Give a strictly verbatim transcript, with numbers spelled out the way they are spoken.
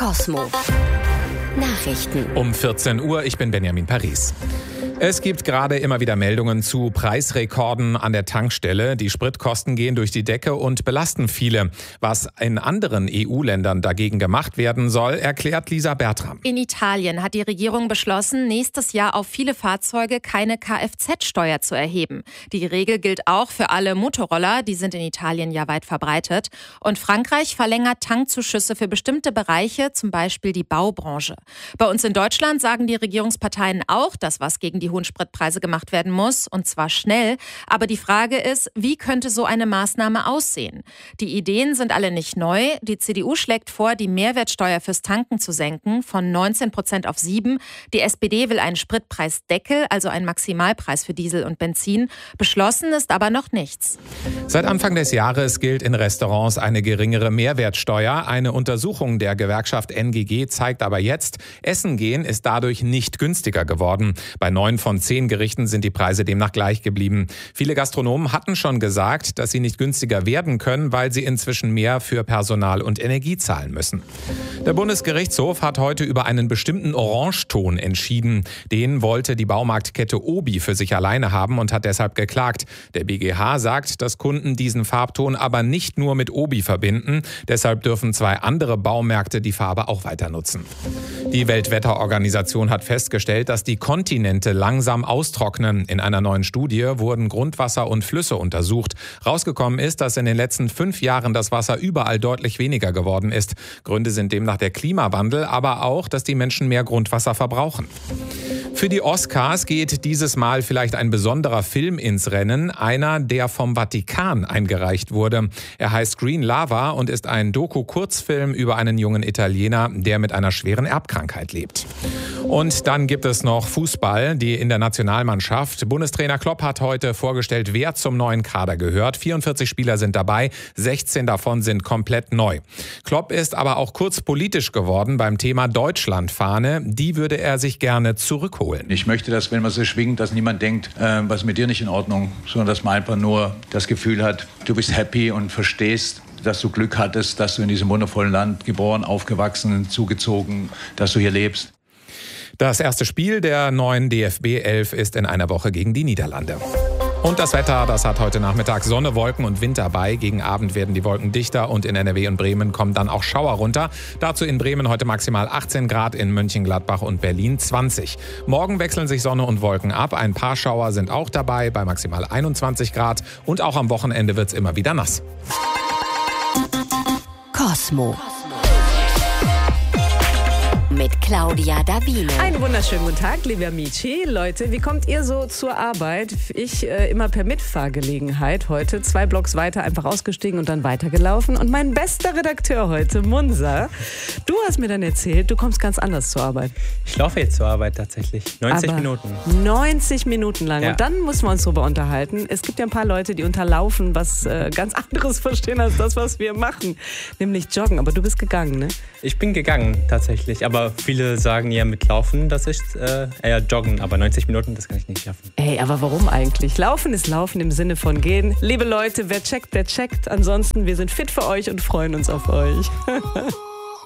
Kosmo. Nachrichten. Um vierzehn Uhr, ich bin Benjamin Paris. Es gibt gerade immer wieder Meldungen zu Preisrekorden an der Tankstelle. Die Spritkosten gehen durch die Decke und belasten viele. Was in anderen E U-Ländern dagegen gemacht werden soll, erklärt Lisa Bertram. In Italien hat die Regierung beschlossen, nächstes Jahr auf viele Fahrzeuge keine Kfz-Steuer zu erheben. Die Regel gilt auch für alle Motorroller, die sind in Italien ja weit verbreitet. Und Frankreich verlängert Tankzuschüsse für bestimmte Bereiche, zum Beispiel die Baubranche. Bei uns in Deutschland sagen die Regierungsparteien auch, dass was gegen die hohen Spritpreise gemacht werden muss, und zwar schnell. Aber die Frage ist, wie könnte so eine Maßnahme aussehen? Die Ideen sind alle nicht neu. Die C D U schlägt vor, die Mehrwertsteuer fürs Tanken zu senken von neunzehn Prozent auf sieben. Die S P D will einen Spritpreisdeckel, also einen Maximalpreis für Diesel und Benzin. Beschlossen ist aber noch nichts. Seit Anfang des Jahres gilt in Restaurants eine geringere Mehrwertsteuer. Eine Untersuchung der Gewerkschaft N G G zeigt aber jetzt, Essen gehen ist dadurch nicht günstiger geworden. Bei neun von zehn Gerichten sind die Preise demnach gleich geblieben. Viele Gastronomen hatten schon gesagt, dass sie nicht günstiger werden können, weil sie inzwischen mehr für Personal und Energie zahlen müssen. Der Bundesgerichtshof hat heute über einen bestimmten Orangeton entschieden. Den wollte die Baumarktkette Obi für sich alleine haben und hat deshalb geklagt. Der B G H sagt, dass Kunden diesen Farbton aber nicht nur mit Obi verbinden. Deshalb dürfen zwei andere Baumärkte die Farbe auch weiter nutzen. Die Weltwetterorganisation hat festgestellt, dass die Kontinente langsam austrocknen. In einer neuen Studie wurden Grundwasser und Flüsse untersucht. Rausgekommen ist, dass in den letzten fünf Jahren das Wasser überall deutlich weniger geworden ist. Gründe sind demnach der Klimawandel, aber auch, dass die Menschen mehr Grundwasser verbrauchen. Für die Oscars geht dieses Mal vielleicht ein besonderer Film ins Rennen, einer, der vom Vatikan eingereicht wurde. Er heißt Green Lava und ist ein Doku-Kurzfilm über einen jungen Italiener, der mit einer schweren Erbkrankheit lebt. Und dann gibt es noch Fußball, die in der Nationalmannschaft. Bundestrainer Klopp hat heute vorgestellt, wer zum neuen Kader gehört. vierundvierzig Spieler sind dabei, sechzehn davon sind komplett neu. Klopp ist aber auch kurz politisch geworden beim Thema Deutschlandfahne. Die würde er sich gerne zurückholen. Ich möchte, dass, wenn man sie schwingt, dass niemand denkt, äh, was ist mit dir nicht in Ordnung, sondern dass man einfach nur das Gefühl hat, du bist happy und verstehst, dass du Glück hattest, dass du in diesem wundervollen Land geboren, aufgewachsen, zugezogen, dass du hier lebst. Das erste Spiel der neuen D F B elf ist in einer Woche gegen die Niederlande. Und das Wetter, das hat heute Nachmittag Sonne, Wolken und Wind dabei. Gegen Abend werden die Wolken dichter und in N R W und Bremen kommen dann auch Schauer runter. Dazu in Bremen heute maximal achtzehn Grad, in Mönchengladbach und Berlin zwanzig. Morgen wechseln sich Sonne und Wolken ab. Ein paar Schauer sind auch dabei bei maximal einundzwanzig Grad. Und auch am Wochenende wird es immer wieder nass. Kosmo. Mit Claudia Davino. Einen wunderschönen guten Tag, liebe Amici. Leute, wie kommt ihr so zur Arbeit? Ich äh, immer per Mitfahrgelegenheit heute. Zwei Blocks weiter einfach ausgestiegen und dann weitergelaufen. Und mein bester Redakteur heute, Munsa, du hast mir dann erzählt, du kommst ganz anders zur Arbeit. Ich laufe jetzt zur Arbeit tatsächlich. neunzig Aber Minuten. neunzig Minuten lang. Ja. Und dann müssen wir uns darüber unterhalten. Es gibt ja ein paar Leute, die unter Laufen was äh, ganz anderes verstehen als das, was wir machen. Nämlich joggen. Aber du bist gegangen, ne? Ich bin gegangen tatsächlich. Aber viele sagen ja mit Laufen, das ist äh, eher Joggen. Aber neunzig Minuten, das kann ich nicht schaffen. Ey, aber warum eigentlich? Laufen ist Laufen im Sinne von gehen. Liebe Leute, wer checkt, der checkt. Ansonsten, wir sind fit für euch und freuen uns auf euch.